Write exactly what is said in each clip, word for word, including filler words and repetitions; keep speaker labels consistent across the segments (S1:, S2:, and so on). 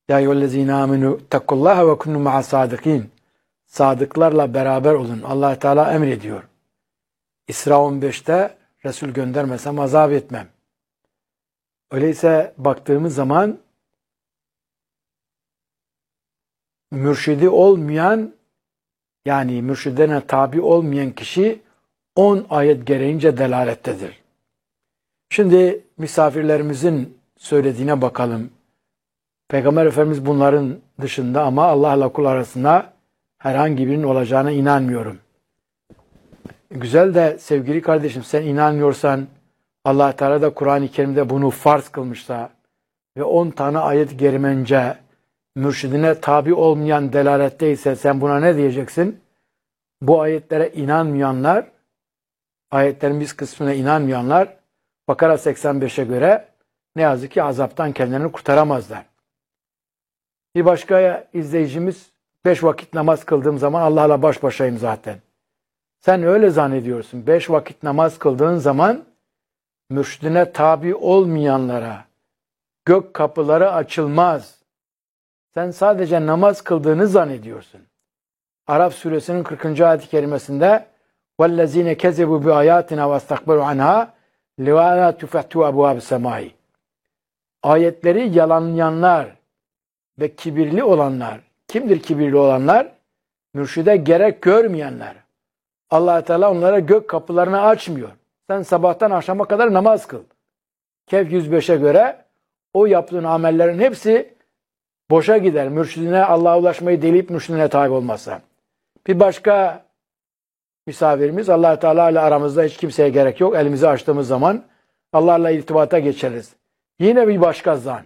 S1: Ya eyyühellezine amenu tequllaha ve kunnu ma'as sadikin. Sadıklarla beraber olun. Allah Teala emrediyor. İsra on beşte Resul göndermesem azap etmem. Öyleyse baktığımız zaman mürşidi olmayan, yani mürşidine tabi olmayan kişi on ayet gereğince delalettedir. Şimdi misafirlerimizin söylediğine bakalım. Peygamber Efendimiz bunların dışında ama Allah'la kul arasında herhangi birinin olacağına inanmıyorum. Güzel de sevgili kardeşim, sen inanmıyorsan, Allah Teala da Kur'an-ı Kerim'de bunu farz kılmışsa ve on tane ayet gerimence mürşidine tabi olmayan delaletteyse sen buna ne diyeceksin? Bu ayetlere inanmayanlar, ayetlerin biz kısmına inanmayanlar Bakara seksen beşe göre ne yazık ki azaptan kendilerini kurtaramazlar. Bir başka izleyicimiz, beş vakit namaz kıldığım zaman Allah'la baş başayım zaten. Sen öyle zannediyorsun. Beş vakit namaz kıldığın zaman mürşidine tabi olmayanlara gök kapıları açılmaz. Sen sadece namaz kıldığını zannediyorsun. Araf suresinin kırkıncı ayet-i kerimesinde وَالَّذ۪ينَ كَذَبُوا بِآيَاتِنَا وَاسْتَكْبَرُوا عَنْهَا لِوَاَنَا تُفَتُّوا أَبْوَابِ السَّمَاءِ. Ayetleri yalanlayanlar ve kibirli olanlar. Kimdir kibirli olanlar? Mürşide gerek görmeyenler. Allah Teala onlara gök kapılarını açmıyor. Sen sabahtan akşama kadar namaz kıl. Kehf yüz beşe göre o yaptığın amellerin hepsi boşa gider. Mürşidine, Allah'a ulaşmayı delip mürşidine tabi olmazsa. Bir başka misafirimiz, Allah Teala ile aramızda hiç kimseye gerek yok. Elimizi açtığımız zaman Allah'la irtibata geçeriz. Yine bir başka zan.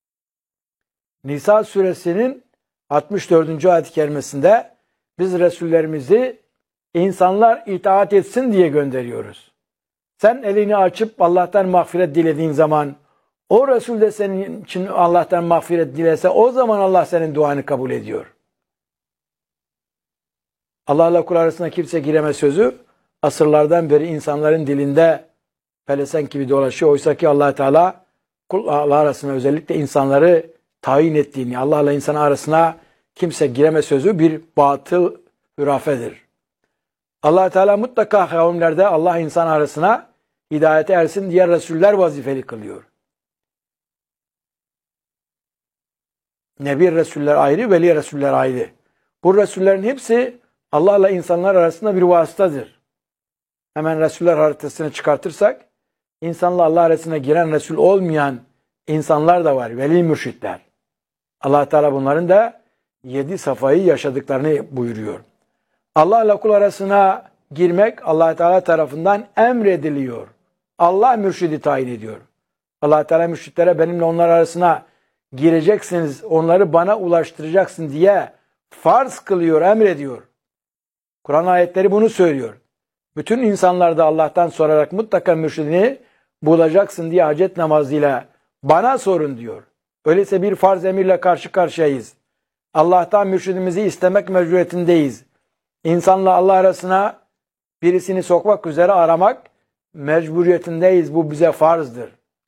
S1: Nisa suresinin altmış dördüncü ayet-i kerimesinde biz Resullerimizi insanlar itaat etsin diye gönderiyoruz. Sen elini açıp Allah'tan mağfiret dilediğin zaman, o Resul de senin için Allah'tan mağfiret dilese, o zaman Allah senin duanı kabul ediyor. Allah'la kul arasında kimse giremez sözü asırlardan beri insanların dilinde pelesenk gibi dolaşıyor. Oysa ki Allah Teala kullar arasında özellikle insanları tayin ettiğini, Allah'la insan arasına kimse giremez sözü bir batıl hürafedir. Allah Teala mutlaka kavimlerde Allah insan arasına hidayete ersin diğer Resuller vazifeli kılıyor. Nebi Resuller ayrı, Veli Resuller ayrı. Bu Resullerin hepsi Allah'la insanlar arasında bir vasıtadır. Hemen Resuller haritasını çıkartırsak, insanla Allah arasına giren Resul olmayan insanlar da var, veli mürşitler. Allah Teala bunların da yedi safayı yaşadıklarını buyuruyor. Allah'la kul arasına girmek Allah Teala tarafından emrediliyor. Allah mürşidi tayin ediyor. Allah Teala mürşitlere benimle onlar arasına gireceksiniz, onları bana ulaştıracaksın diye farz kılıyor, emrediyor. Kur'an ayetleri bunu söylüyor. Bütün insanlar da Allah'tan sorarak mutlaka mürşidini bulacaksın diye hacet namazıyla bana sorun diyor. Öyleyse bir farz emirle karşı karşıyayız. Allah'tan mürşidimizi istemek mecburiyetindeyiz. İnsanla Allah arasına birisini sokmak üzere aramak mecburiyetindeyiz. Bu bize farzdır.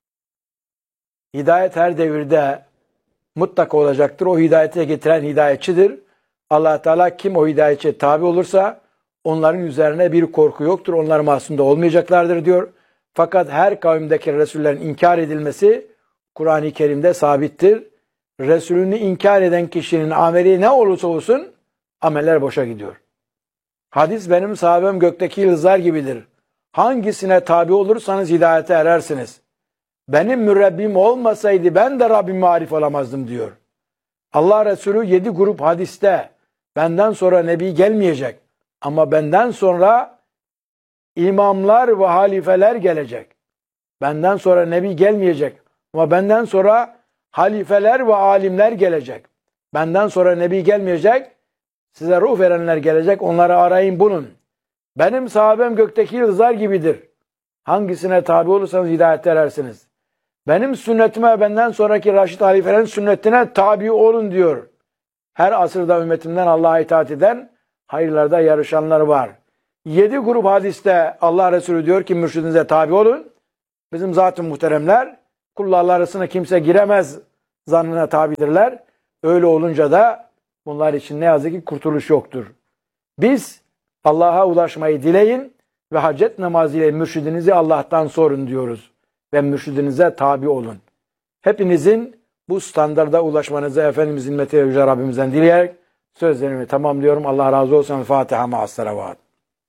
S1: Hidayet her devirde mutlaka olacaktır. O hidayete getiren hidayetçidir. Allah Teala kim o hidayetçiye tabi olursa onların üzerine bir korku yoktur. Onlar masumda olmayacaklardır diyor. Fakat her kavimdeki Resullerin inkar edilmesi Kur'an-ı Kerim'de sabittir. Resulünü inkar eden kişinin ameli ne olursa olsun ameller boşa gidiyor. Hadis benim sahabem gökteki yıldızlar gibidir. Hangisine tabi olursanız hidayete erersiniz. Benim mürebbim olmasaydı ben de Rabbim marif olamazdım diyor. Allah Resulü yedi grup hadiste benden sonra Nebi gelmeyecek. Ama benden sonra imamlar ve halifeler gelecek. Benden sonra Nebi gelmeyecek. Ama benden sonra halifeler ve alimler gelecek. Benden sonra Nebi gelmeyecek. Size ruh verenler gelecek. Onları arayın bulun. Benim sahabem gökteki yıldızlar gibidir. Hangisine tabi olursanız hidayete erersiniz. Benim sünnetime benden sonraki Raşid halifelerin sünnetine tabi olun diyor. Her asırda ümmetimden Allah'a itaat eden hayırlarda yarışanlar var. Yedi grup hadiste Allah Resulü diyor ki mürşidinize tabi olun. Bizim zat-ı muhteremler kullarla arasına kimse giremez zannına tabidirler. Öyle olunca da bunlar için ne yazık ki kurtuluş yoktur. Biz Allah'a ulaşmayı dileyin ve hacet namazıyla mürşidinizi Allah'tan sorun diyoruz. Ve mürşidinize tabi olun. Hepinizin bu standarda ulaşmanızı Efendimizin himmet-i yüce Rabbimizden dileyerek sözlerimi tamamlıyorum. Allah razı olsun. Fatiha ma'as salavat.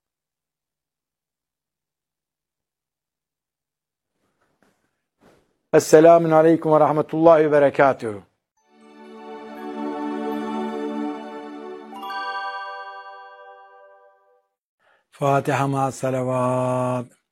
S1: Esselamun aleyküm ve rahmetullahi ve berekatuhu. Fatiha ma'as salavat.